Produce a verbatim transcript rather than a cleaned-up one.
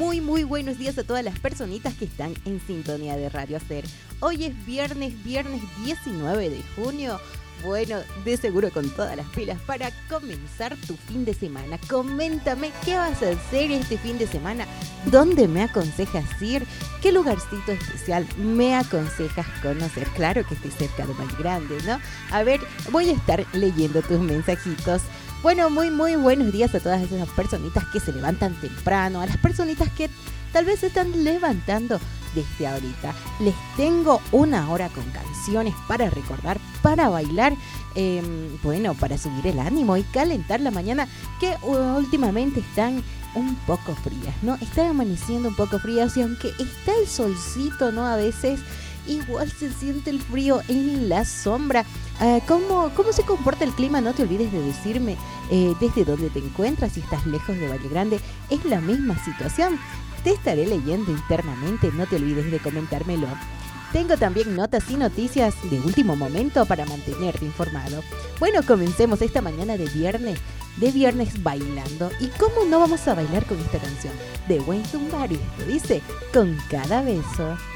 muy muy buenos días a todas las personitas que están en sintonía de Radio Hacer. Hoy es viernes, viernes diecinueve de junio. Bueno, de seguro con todas las pilas para comenzar tu fin de semana. Coméntame qué vas a hacer este fin de semana, dónde me aconsejas ir, qué lugarcito especial me aconsejas conocer. Claro que estoy cerca de Valle Grande, ¿no? A ver, voy a estar leyendo tus mensajitos. Bueno, muy muy buenos días a todas esas personitas que se levantan temprano, a las personitas que tal vez se están levantando desde ahorita. Les tengo una hora con canciones para recordar, para bailar, eh, bueno, para subir el ánimo y calentar la mañana, que uh, últimamente están un poco frías, ¿no? Están amaneciendo un poco frías y aunque está el solcito, ¿no? A veces igual se siente el frío en la sombra. Uh, ¿cómo, ¿Cómo se comporta el clima? No te olvides de decirme eh, desde dónde te encuentras. Si estás lejos de Valle Grande, es la misma situación. Te estaré leyendo internamente, no te olvides de comentármelo. Tengo también notas y noticias de último momento para mantenerte informado. Bueno, comencemos esta mañana de viernes, de viernes bailando. ¿Y cómo no vamos a bailar con esta canción? De Wayne Tumbar, y esto dice, con cada beso.